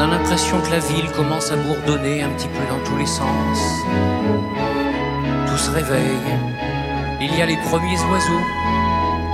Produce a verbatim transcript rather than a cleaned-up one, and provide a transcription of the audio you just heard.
a l'impression que la ville commence à bourdonner un petit peu dans tous les sens. Tout se réveille, il y a les premiers oiseaux